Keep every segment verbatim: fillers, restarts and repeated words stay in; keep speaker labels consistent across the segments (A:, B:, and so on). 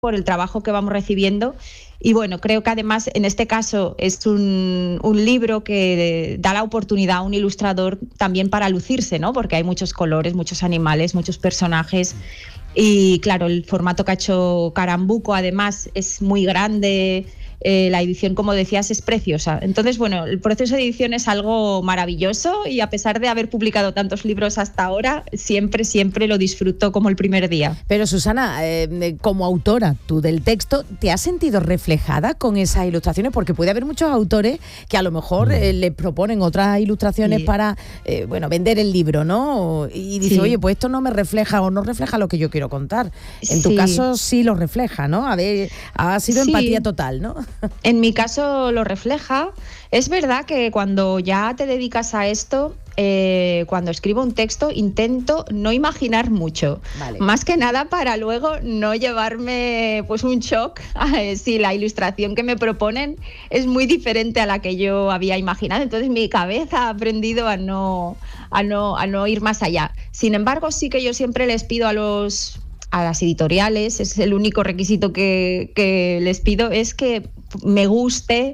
A: por el trabajo que vamos recibiendo. Y bueno, creo que además en este caso es un, un libro que da la oportunidad a un ilustrador también para lucirse, ¿no? Porque hay muchos colores, muchos animales, muchos personajes. Y claro, el formato que ha hecho Carambuco además es muy grande. Eh, la edición, como decías, es preciosa. Entonces, bueno, el proceso de edición es algo maravilloso y a pesar de haber publicado tantos libros hasta ahora, siempre, siempre lo disfruto como el primer día.
B: Pero Susana, eh, como autora tú del texto, ¿te has sentido reflejada con esas ilustraciones? Porque puede haber muchos autores que a lo mejor eh, le proponen otras ilustraciones sí. para, eh, bueno, vender el libro, ¿no? Y dice, sí. oye, pues esto no me refleja o no refleja lo que yo quiero contar. En tu sí. caso sí lo refleja, ¿no? A ver, ha sido sí. empatía total, ¿no?
A: En mi caso lo refleja. Es verdad que cuando ya te dedicas a esto, eh, cuando escribo un texto intento no imaginar mucho, vale. más que nada para luego no llevarme pues un shock eh, si la ilustración que me proponen es muy diferente a la que yo había imaginado. Entonces mi cabeza ha aprendido a no, a no, a no ir más allá. Sin embargo, sí que yo siempre les pido a los... a las editoriales, es el único requisito que, que les pido, es que me guste,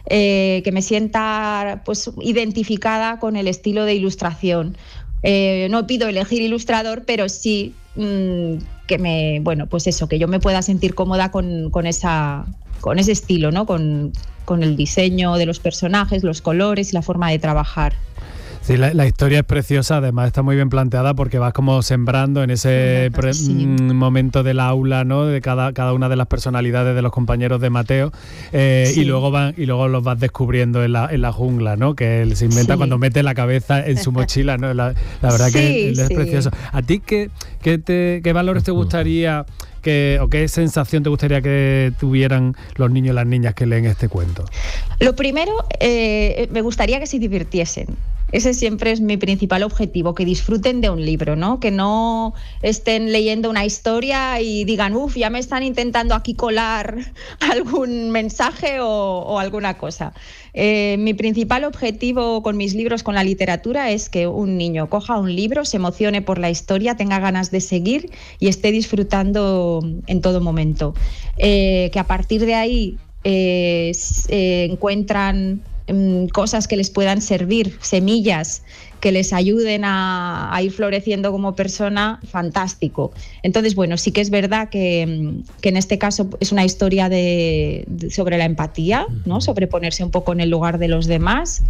A: eh, que me sienta pues identificada con el estilo de ilustración. Eh, no pido elegir ilustrador, pero sí mmm, que me, bueno, pues eso, que yo me pueda sentir cómoda con, con esa, con ese estilo, ¿no? Con, con el diseño de los personajes, los colores y la forma de trabajar.
C: Sí, la, la historia es preciosa, además está muy bien planteada porque vas como sembrando en ese pre, sí. momento del aula, ¿no? De cada, cada una de las personalidades de los compañeros de Mateo eh, sí. y luego van y luego los vas descubriendo en la, en la jungla, ¿no? Que él se inventa sí. cuando mete la cabeza en su mochila, ¿no? La, la verdad sí, que es, es sí. precioso. ¿A ti qué, qué, te, qué valores te gustaría que, o qué sensación te gustaría que tuvieran los niños y las niñas que leen este cuento?
A: Lo primero, eh, me gustaría que se divirtiesen. Ese siempre es mi principal objetivo, que disfruten de un libro, ¿no? Que no estén leyendo una historia y digan, uff, ya me están intentando aquí colar algún mensaje o, o alguna cosa. Eh, mi principal objetivo con mis libros, con la literatura, es que un niño coja un libro, se emocione por la historia, tenga ganas de seguir y esté disfrutando en todo momento. Eh, que a partir de ahí eh, eh, encuentran cosas que les puedan servir, semillas que les ayuden a, a ir floreciendo como persona, fantástico. Entonces, bueno, sí que es verdad que, que en este caso es una historia de, de, sobre la empatía, ¿no? Sobre ponerse un poco en el lugar de los demás.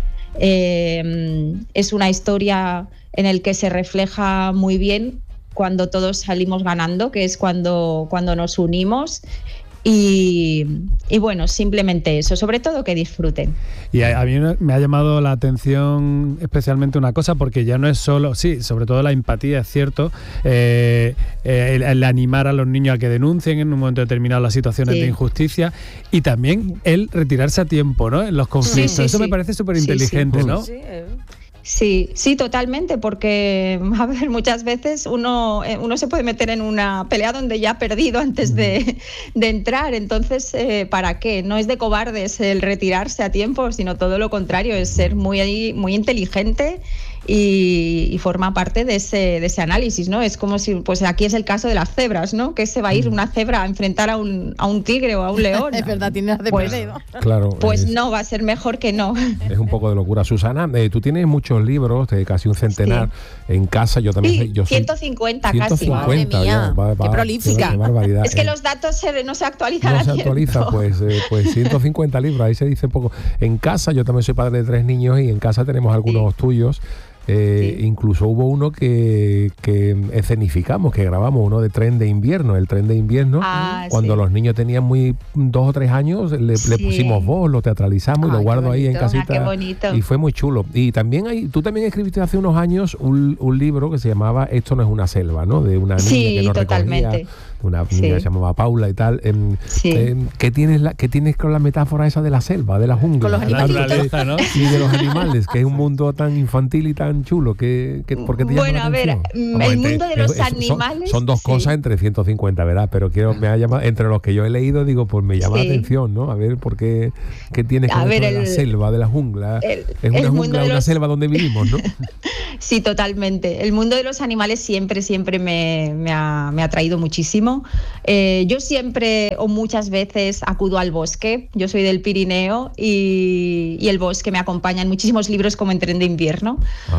A: Eh, es una historia en la que se refleja muy bien cuando todos salimos ganando, que es cuando, cuando nos unimos. Y, y bueno, simplemente eso, sobre todo que disfruten.
C: Y a, a mí me ha llamado la atención especialmente una cosa, porque ya no es solo, sí, sobre todo la empatía, es cierto, eh, eh, el, el animar a los niños a que denuncien en un momento determinado las situaciones sí. de injusticia, y también el retirarse a tiempo, ¿no? En los conflictos. Sí, sí, eso sí. me parece súper inteligente, sí, sí. ¿no? Sí, eh.
A: Sí, sí, totalmente, porque a ver, muchas veces uno, uno se puede meter en una pelea donde ya ha perdido antes de, de entrar, entonces, eh, ¿para qué? No es de cobardes el retirarse a tiempo, sino todo lo contrario, es ser muy, muy inteligente y, y forma parte de ese, de ese análisis, ¿no? Es como si, pues aquí es el caso de las cebras, ¿no? Que se va a ir una cebra a enfrentar a un, a un tigre o a un león.
B: Es verdad, tienes de
A: pues,
B: perdido.
D: Claro.
A: Pues
D: es,
A: no, va a ser mejor que no.
D: Es un poco de locura. Susana, eh, tú tienes muchos libros, de casi un centenar, sí. en casa. Yo también
A: sí,
D: soy, yo soy
A: ciento cincuenta
D: ciento cincuenta,
A: casi.
D: Ya, va, va,
B: qué prolífica.
D: Qué barbaridad.
A: Es que
D: eh,
A: los datos se, no se actualizan
D: No
A: a
D: se actualiza, pues, eh, pues ciento cincuenta libros, ahí se dice poco. En casa, yo también soy padre de tres niños y en casa tenemos algunos sí. tuyos. Eh, sí. Incluso hubo uno que, que escenificamos, que grabamos, uno de Tren de Invierno, el Tren de Invierno, ah, cuando sí. los niños tenían muy dos o tres años, le, sí. le pusimos voz, lo teatralizamos Ay, y lo guardo ahí en casita.
A: Ah, qué bonito.
D: Y fue muy chulo. Y también hay, tú también escribiste hace unos años un, un libro que se llamaba Esto no es una selva, ¿no? De una niña
A: sí,
D: que no
A: totalmente.
D: recogía, una
A: sí.
D: niña que se llamaba Paula y tal. Eh,
A: sí.
D: eh, ¿qué, tienes la, ¿Qué tienes con la metáfora esa de la selva, de la jungla?
B: Con los animalitos,
D: ¿no? Sí, de los animales, que es un mundo tan infantil y tan chulo. Que, que, ¿Por qué te
A: bueno,
D: llama la
A: a ver,
D: atención?
A: el
D: entre,
A: mundo de los
D: es,
A: animales...
D: Son, son dos cosas sí. entre ciento cincuenta, ¿verdad? Pero quiero, me ha llamado, entre los que yo he leído, digo, pues me llama sí. la atención, ¿no? A ver, ¿por qué, qué tienes con
A: ver,
D: esto
A: el,
D: de la selva, de la jungla?
A: El,
D: es una
A: el
D: jungla, una
A: los...
D: selva donde vivimos, ¿no?
A: Sí, totalmente. El mundo de los animales siempre, siempre me, me, ha, me ha atraído muchísimo. Eh, yo siempre o muchas veces acudo al bosque. Yo soy del Pirineo y, y el bosque me acompaña en muchísimos libros como en Tren de Invierno.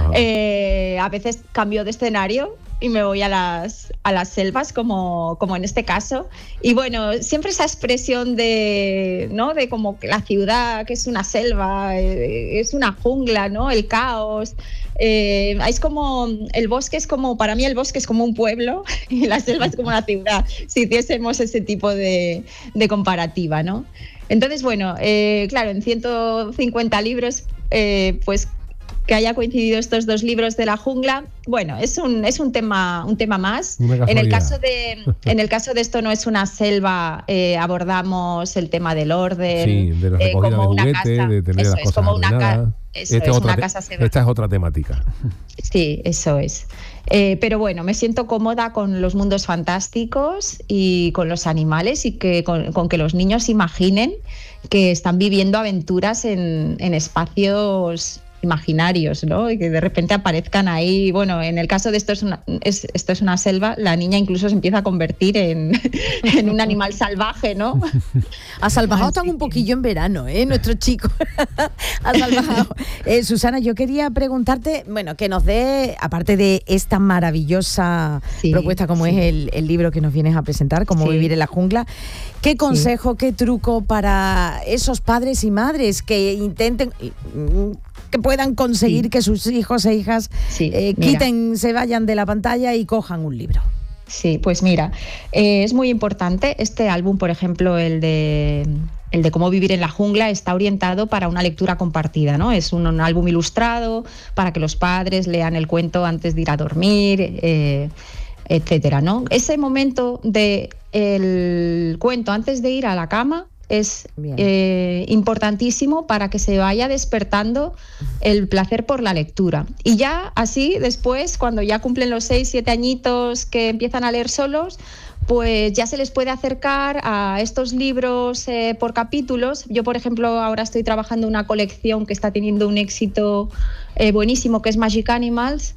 A: Eh, a veces cambio de escenario y me voy a las, a las selvas, como, como en este caso. Y bueno, siempre esa expresión de, ¿no? de como la ciudad, que es una selva, eh, es una jungla, ¿no? El caos. Eh, es como, el bosque es como, para mí el bosque es como un pueblo y la selva es como una ciudad, si hiciésemos ese tipo de, de comparativa, ¿no? Entonces, bueno, eh, claro, en ciento cincuenta libros, eh, pues que haya coincidido estos dos libros de la jungla, bueno, es un, es un tema, un tema más. En el caso de, en el caso de esto no es una selva, eh, abordamos el tema del orden,
D: sí, de la
A: eh, como
D: de
A: una
D: juguete,
A: casa,
D: de tener
A: eso
D: las
A: es,
D: cosas
A: como una, ca eso
D: este
A: es,
D: otra
A: una casa se va.
D: Esta es otra temática.
A: Sí, eso es. Eh, pero bueno, me siento cómoda con los mundos fantásticos y con los animales y que con, con que los niños imaginen que están viviendo aventuras en, en espacios imaginarios, ¿no? Y que de repente aparezcan ahí. Bueno, en el caso de esto es una, es, esto es una selva, la niña incluso se empieza a convertir en, en un animal salvaje, ¿no?
B: Ha salvajado están un poquillo en verano, ¿eh? Nuestro chico ha salvajado. Eh, Susana, yo quería preguntarte, bueno, que nos dé, aparte de esta maravillosa sí, propuesta como sí. es el, el libro que nos vienes a presentar, Cómo sí. vivir en la jungla, ¿qué consejo, sí. qué truco para esos padres y madres que intenten, que puedan conseguir sí. que sus hijos e hijas sí, eh, quiten, se vayan de la pantalla y cojan un libro?
A: Sí, pues mira, eh, es muy importante. Este álbum, por ejemplo, el de, el de Cómo vivir en la jungla, está orientado para una lectura compartida, ¿no? Es un, un álbum ilustrado para que los padres lean el cuento antes de ir a dormir, eh, etcétera, ¿no? Ese momento de el cuento antes de ir a la cama es eh, importantísimo para que se vaya despertando el placer por la lectura. Y ya así después, cuando ya cumplen los seis, siete añitos que empiezan a leer solos, pues ya se les puede acercar a estos libros eh, por capítulos. Yo, por ejemplo, ahora estoy trabajando una colección que está teniendo un éxito eh, buenísimo, que es Magic Animals.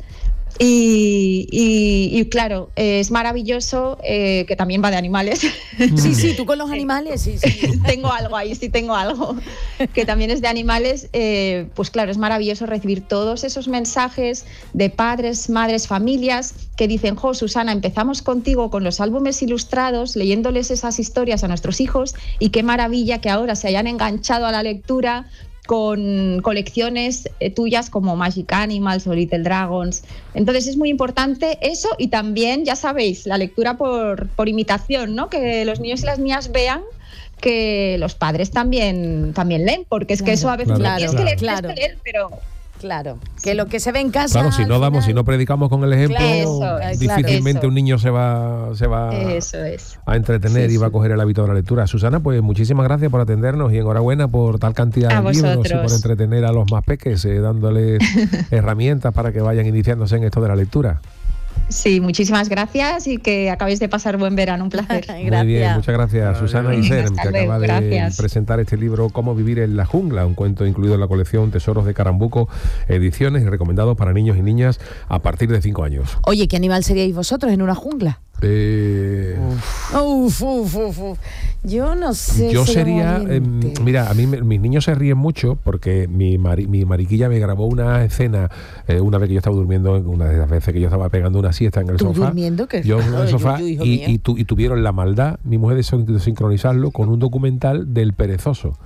A: Y, y, y claro, eh, es maravilloso, eh, que también va de animales.
B: Sí, sí, tú con los animales, sí, sí.
A: Tengo algo ahí, sí tengo algo, que también es de animales. Eh, pues claro, es maravilloso recibir todos esos mensajes de padres, madres, familias que dicen: jo, Susana, empezamos contigo con los álbumes ilustrados, leyéndoles esas historias a nuestros hijos, y qué maravilla que ahora se hayan enganchado a la lectura con colecciones eh, tuyas como Magic Animals o Little Dragons. Entonces es muy importante eso, y también, ya sabéis, la lectura por, por imitación, ¿no? Que los niños y las niñas vean que los padres también, también leen, porque es claro, que eso a veces
B: claro,
A: es
B: claro,
A: que leer,
B: claro.
A: es que leer, pero...
B: Claro, que sí. lo que se ve en casa.
D: Claro, si no damos, si no predicamos con el ejemplo,
A: claro, eso,
D: difícilmente
A: claro,
D: un niño se va, se va
A: eso es.
D: a entretener sí, y va a coger el hábito de la lectura. Susana, pues muchísimas gracias por atendernos y enhorabuena por tal cantidad
A: a
D: de
A: vosotros.
D: libros y por entretener a los más peques, eh, dándoles herramientas para que vayan iniciándose en esto de la lectura.
A: Sí, muchísimas gracias y que acabéis de pasar buen verano, un placer.
D: Muy bien, muchas gracias. Susana Isern, que acaba de
A: gracias.
D: presentar este libro Cómo vivir en la jungla, un cuento incluido en la colección Tesoros de Carambuco Ediciones y recomendado para niños y niñas a partir de cinco años.
B: Oye, ¿qué animal seríais vosotros en una jungla?
D: Eh...
B: Uf, uf, uf, uf. Yo no sé.
D: Yo sería, eh, mira, a mí me, mis niños se ríen mucho porque mi, mari, mi mariquilla me grabó una escena eh, una vez que yo estaba durmiendo, una de las veces que yo estaba pegando una siesta en el
B: ¿Tú
D: sofá.
B: durmiendo? ¿Qué?
D: Yo en el sofá yo, yo, y, y, tu, y tuvieron la maldad, mi mujer, de sincronizarlo con un documental del perezoso.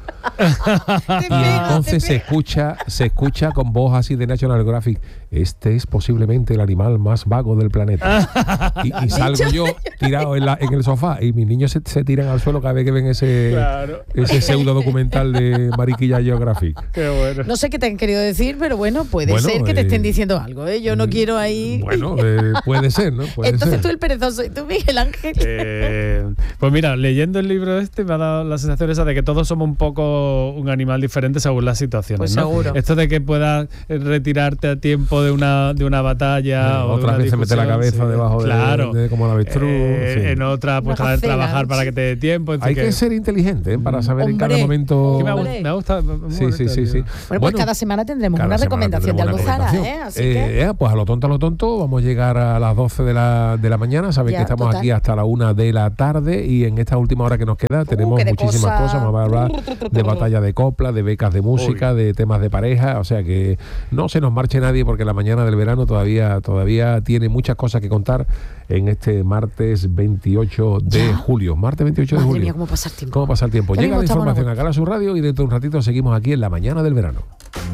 D: Y entonces se escucha, se escucha con voz así de National Geographic: este es posiblemente el animal más vago del planeta. y, y salgo yo tirado en, la, en el sofá y mis niños se, se tiran al suelo cada vez que ven ese, claro. ese pseudo documental de Mariquilla Geographic.
B: Qué bueno. No sé qué te han querido decir, pero bueno, puede bueno, ser que eh, te estén diciendo algo, ¿eh? Yo no quiero ahí...
D: Bueno, eh, puede ser, ¿no? Puede
B: Entonces
D: ser.
B: Tú el perezoso y tú Miguel Ángel.
C: Eh, pues mira, leyendo el libro este me ha dado la sensación esa de que todos somos un poco un animal diferente según las situaciones,
B: pues
C: ¿no?
B: Seguro.
C: Esto de que puedas retirarte a tiempo de una, de una batalla
D: no,
C: o
D: otras veces meter la cabeza
C: sí,
D: debajo
C: claro.
D: de, de como la avestruz.
C: Eh,
D: sí.
C: En otra, pues tra- trabajar para que te dé tiempo.
D: Hay que, que ser inteligente ¿eh? para saber
B: hombre,
D: en cada momento.
C: Me, me, me gusta.
D: Sí, sí, sí, sí.
B: Bueno, pues bueno, cada semana tendremos una recomendación de Algozara, ¿eh? Así
D: eh,
B: que...
D: eh, pues a lo tonto, a lo tonto, vamos a llegar a las doce de la, de la mañana. Sabéis que estamos total. aquí hasta la una de la tarde y en esta última hora que nos queda tenemos uh, muchísimas cosa. cosas. Vamos a hablar de batalla de copla, de becas de música, Uy. de temas de pareja. O sea que no se nos marche nadie porque la mañana del verano todavía, todavía tiene muchas cosas que contar en este martes veintiocho de julio. Martes veintiocho de julio.
B: Mía, ¿cómo pasa el tiempo?
D: ¿Cómo pasa el tiempo? Llega la información a Canal Sur Radio y dentro de un ratito seguimos aquí en la mañana del verano.